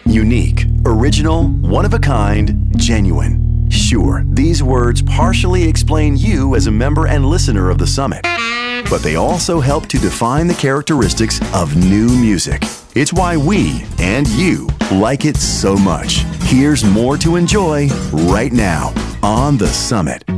Unique, original, one of a kind, genuine. Sure, these words partially explain you as a member and listener of the Summit, but they also help to define the characteristics of new music. It's why we and you like it so much. Here's more to enjoy right now on The Summit.